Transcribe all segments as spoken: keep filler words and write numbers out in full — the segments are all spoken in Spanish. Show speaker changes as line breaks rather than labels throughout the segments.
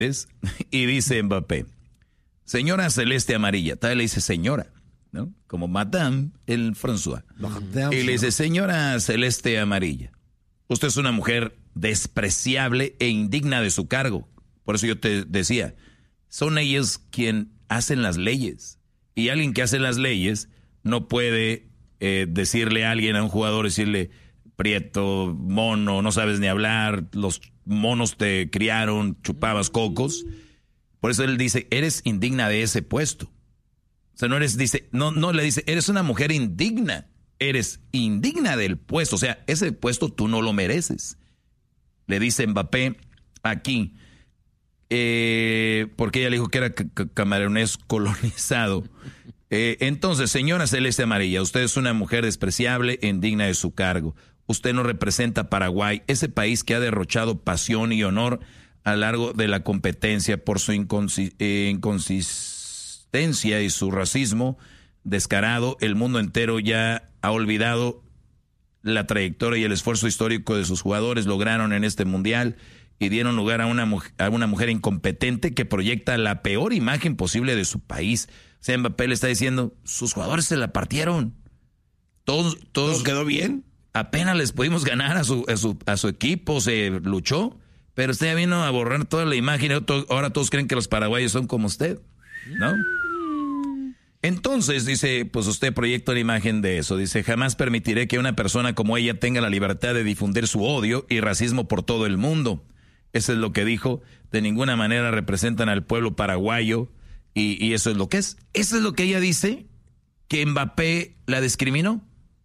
¿ves? Y dice Mbappé, señora celeste amarilla. Tal le dice señora, ¿no? Como Madame el François. Y le dice, señora celeste amarilla, usted es una mujer despreciable e indigna de su cargo. Por eso yo te decía, son ellos quien hacen las leyes. Y alguien que hace las leyes no puede eh, decirle a alguien, a un jugador, decirle, prieto, mono, no sabes ni hablar, los monos te criaron, chupabas cocos. Por eso él dice, eres indigna de ese puesto. O sea, no eres, dice, no, no le dice, eres una mujer indigna, eres indigna del puesto. O sea, ese puesto tú no lo mereces. Le dice Mbappé aquí, eh, porque ella le dijo que era c- c- camaronés colonizado. Eh, entonces, señora celeste amarilla, usted es una mujer despreciable e indigna de su cargo. Usted no representa a Paraguay, ese país que ha derrochado pasión y honor a lo largo de la competencia por su inconsi- eh, inconsistencia y su racismo descarado. El mundo entero ya ha olvidado la trayectoria y el esfuerzo histórico de sus jugadores. Lograron en este mundial y dieron lugar a una, mujer, a una mujer incompetente que proyecta la peor imagen posible de su país. O sea, Mbappé le está diciendo, sus jugadores se la partieron. Todos, todos
¿Todo quedó bien?
Apenas les pudimos ganar a su, a su, a su equipo, se luchó, pero usted ya vino a borrar toda la imagen. Ahora todos creen que los paraguayos son como usted, ¿no? Entonces, dice, pues usted proyecta una imagen de eso. Dice, jamás permitiré que una persona como ella tenga la libertad de difundir su odio y racismo por todo el mundo. Eso es lo que dijo. De ninguna manera representan al pueblo paraguayo y, y eso es lo que es. Eso es lo que ella dice, que Mbappé la discriminó.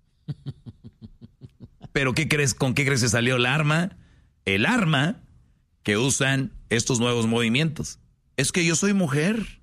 Pero ¿qué crees? ¿Con qué crees que salió el arma? El arma que usan estos nuevos movimientos. Es que yo soy mujer.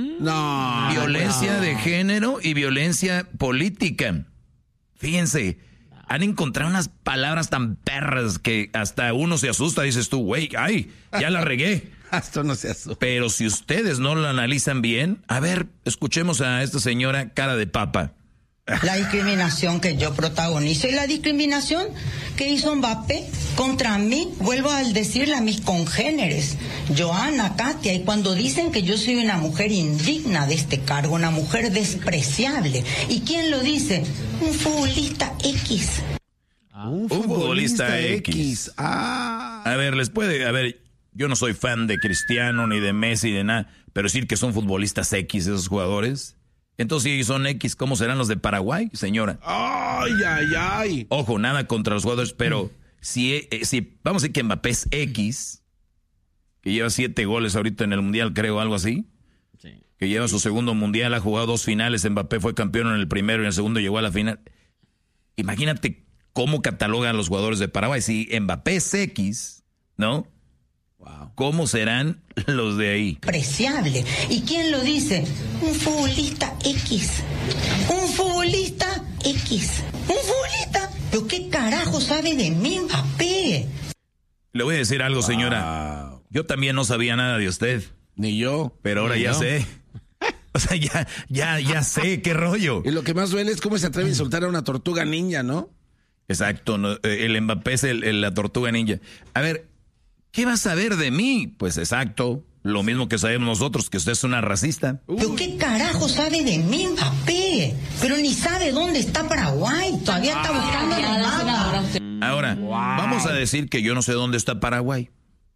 No.
Violencia
no.
de género y violencia política. Fíjense, han encontrado unas palabras tan perras que hasta uno se asusta. Dices tú, güey, ay, ya la regué.
Esto no se asusta.
Pero si ustedes no lo analizan bien, a ver, escuchemos a esta señora cara de papa.
La discriminación que yo protagonizo y la discriminación que hizo Mbappé contra mí, vuelvo a decirle a mis congéneres, Joana, Katia, y cuando dicen que yo soy una mujer indigna de este cargo, una mujer despreciable, ¿y quién lo dice? Un futbolista X.
Ah, un,
un futbolista, futbolista X.
X. Ah.
A ver, les puede, a ver, yo no soy fan de Cristiano ni de Messi, de nada, pero decir que son futbolistas X esos jugadores. Entonces, si son X, ¿cómo serán los de Paraguay, señora?
Ay, ay, ay.
Ojo, nada contra los jugadores, pero mm. si, eh, si vamos a decir que Mbappé es X, que lleva siete goles ahorita en el Mundial, creo, algo así, sí. Que lleva su segundo Mundial, ha jugado dos finales, Mbappé fue campeón en el primero y en el segundo llegó a la final. Imagínate cómo catalogan los jugadores de Paraguay. Si Mbappé es X, ¿no? Wow. ¿Cómo serán los de ahí?
Preciable. ¿Y quién lo dice? Un futbolista X. Un futbolista X. Un futbolista. ¿Pero qué carajo sabe de mí, Mbappé?
Le voy a decir algo, señora. Wow. Yo también no sabía nada de usted.
Ni yo.
Pero ahora
Ni
ya
yo.
sé. O sea, ya, ya, ya sé qué rollo.
Y lo que más duele es cómo se atreve a insultar a una tortuga ninja, ¿no?
Exacto. No, el Mbappé es el, el, la tortuga ninja. A ver, ¿qué va a saber de mí? Pues exacto, lo mismo que sabemos nosotros, que usted es una racista.
¿Pero qué carajo sabe de mí, Mbappé? Pero ni sabe dónde está Paraguay, todavía está buscando el mapa.
Ahora, wow. Vamos a decir que yo no sé dónde está Paraguay.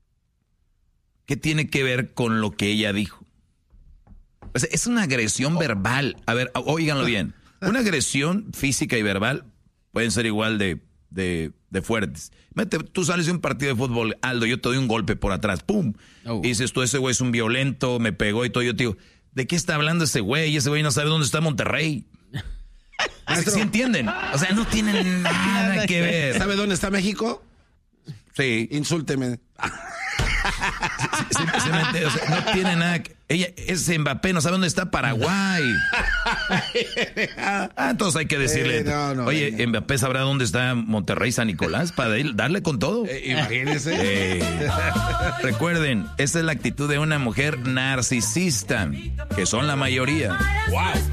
¿Qué tiene que ver con lo que ella dijo? O sea, es una agresión verbal. A ver, óiganlo bien. Una agresión física y verbal pueden ser igual de... De, de fuertes. Mete, tú sales de un partido de fútbol, Aldo, yo te doy un golpe por atrás, ¡pum! Oh. Y dices tú, ese güey es un violento, me pegó y todo. Yo te digo, ¿de qué está hablando ese güey? Ese güey no sabe dónde está Monterrey. ¿Sí entienden? O sea, no tienen nada que ver.
¿Sabe dónde está México?
Sí.
Insúlteme.
Sí, sí, sí, o sea, no tiene nada que... Ella, ese Mbappé no sabe dónde está Paraguay. Ah, entonces hay que decirle, eh, no, no, oye, no. Mbappé sabrá dónde está Monterrey, San Nicolás, para darle con todo.
Eh, imagínese.
Eh, recuerden, esa es la actitud de una mujer narcisista, que son la mayoría. Wow.